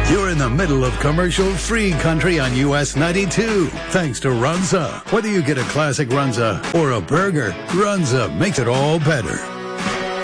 You're in the middle of commercial-free country on US 92. Thanks to Runza. Whether you get a classic Runza or a burger, Runza makes it all better.